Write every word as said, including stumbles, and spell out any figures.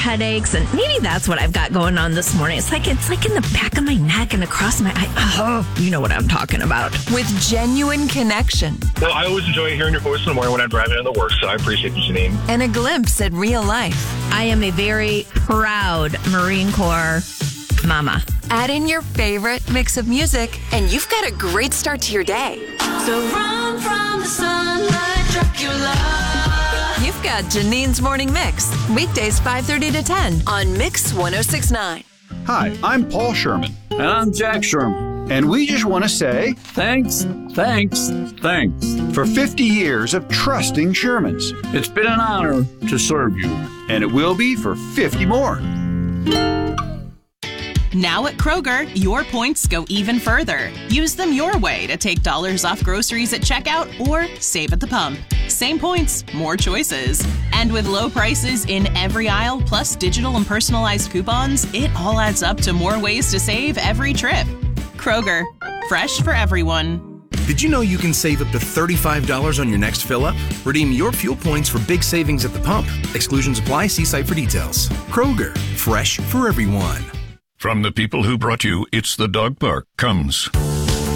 headaches, and maybe that's what I've got going on this morning. It's like it's like in the back of my neck and across my eye. Oh, you know what I'm talking about. With genuine connection. Well, I always enjoy hearing your voice in the morning when I'm driving into work, so I appreciate you, Janine. And a glimpse at real life. I am a very proud Marine Corps mama. Add in your favorite mix of music, and you've got a great start to your day. So run from the sun like Dracula. You've got Janine's Morning Mix. Weekdays five thirty to ten on Mix one oh six point nine. Hi, I'm Paul Sherman. And I'm Jack Sherman. And we just want to say thanks, thanks, thanks for fifty years of trusting Shermans. It's been an honor to serve you. And it will be for fifty more. Now at Kroger, your points go even further. Use them your way to take dollars off groceries at checkout or save at the pump. Same points, more choices. And with low prices in every aisle, plus digital and personalized coupons, it all adds up to more ways to save every trip. Kroger, fresh for everyone. Did you know you can save up to thirty-five dollars on your next fill-up? Redeem your fuel points for big savings at the pump. Exclusions apply. See site for details. Kroger, fresh for everyone. From the people who brought you It's the Dog Park comes